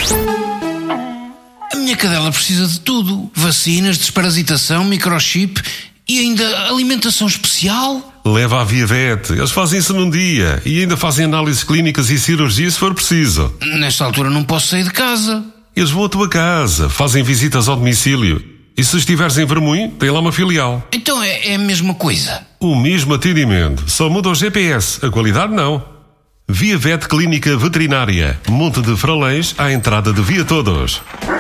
A minha cadela precisa de tudo. Vacinas, desparasitação, microchip e ainda alimentação especial. Leva à Via Vet. Eles fazem isso num dia e ainda fazem análises clínicas e cirurgia se for preciso. Nesta altura não posso sair de casa. Eles vão à tua casa, fazem visitas ao domicílio. E se estiveres em Vermoim, tem lá uma filial. Então é a mesma coisa. O mesmo atendimento, só muda o GPS. A qualidade não. Via Vet Clínica Veterinária. Monte de Fralães, à entrada de Via Todos.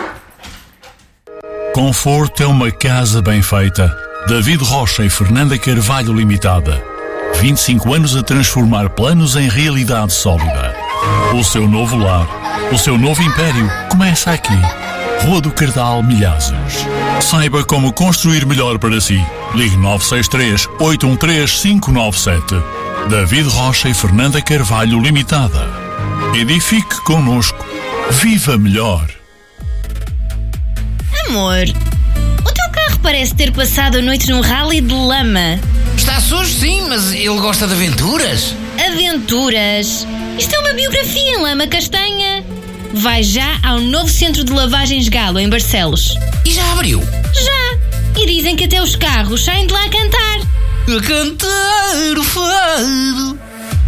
Conforto é uma casa bem feita. David Rocha e Fernanda Carvalho Limitada. 25 anos a transformar planos em realidade sólida. O seu novo lar, o seu novo império começa aqui. Rua do Cardal, Milhazes. Saiba como construir melhor para si. Ligue 963-813-597. David Rocha e Fernanda Carvalho Limitada. Edifique connosco. Viva melhor. Amor, o teu carro parece ter passado a noite num rally de lama. Está sujo, sim, mas ele gosta de aventuras. Aventuras? Isto é uma biografia em lama castanha. Vai já ao novo centro de lavagens Galo, em Barcelos. E já abriu? Já! E dizem que até os carros saem de lá a cantar. A cantar o fado.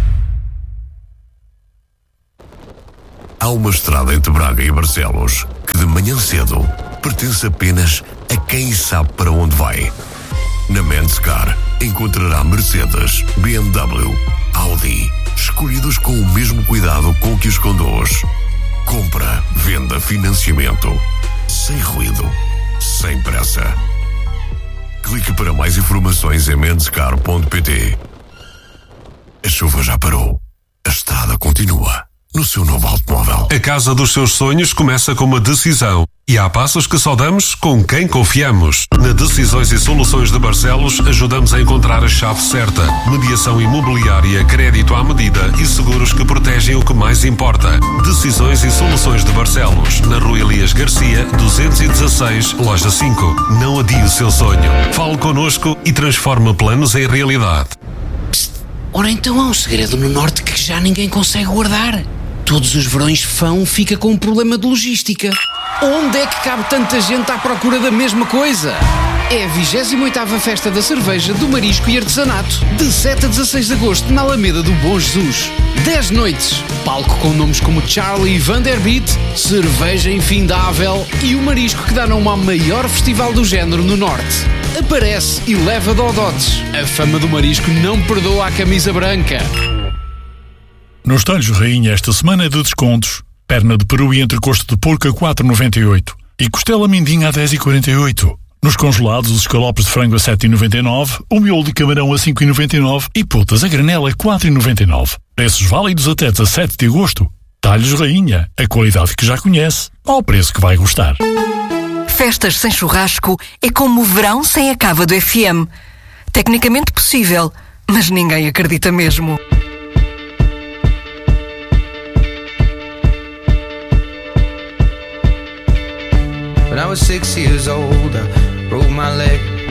Há uma estrada entre Braga e Barcelos que de manhã cedo pertence apenas a quem sabe para onde vai. Na Menscar encontrará Mercedes, BMW, Audi, escolhidos com o mesmo cuidado com que os conduz. Compra, venda, financiamento, sem ruído, sem pressa. Clique para mais informações em menscar.pt. A chuva já parou. A estrada continua. No seu novo automóvel. A casa dos seus sonhos começa com uma decisão. E há passos que só damos com quem confiamos. Na Decisões e Soluções de Barcelos ajudamos a encontrar a chave certa. Mediação imobiliária, crédito à medida e seguros que protegem o que mais importa. Decisões e Soluções de Barcelos. Na Rua Elias Garcia, 216, Loja 5. Não adie o seu sonho. Fale connosco e transforme planos em realidade. Psst. Ora então há um segredo no norte que já ninguém consegue guardar. Todos os verões Fão fica com um problema de logística. Onde é que cabe tanta gente à procura da mesma coisa? É a 28ª Festa da Cerveja, do Marisco e Artesanato. De 7 a 16 de agosto, na Alameda do Bom Jesus. 10 noites. Palco com nomes como Charlie e Vanderbeat, cerveja infindável e o marisco que dá nome ao maior festival do género no Norte. Aparece e leva dodotes. A fama do marisco não perdoa a camisa branca. Nos Talhos Rainha, esta semana é de descontos. Perna de peru e entrecosto de porco a 4,98 e costela mindinha a 10,48. Nos congelados, os escalopes de frango a 7,99, o miolo de camarão a 5,99 e putas a granela a 4,99. Preços válidos até 17 de agosto. Talhos Rainha, a qualidade que já conhece, ao preço que vai gostar. Festas sem churrasco é como o verão sem a cava do FM. Tecnicamente possível, mas ninguém acredita mesmo. When I was 6 years old, I broke my leg.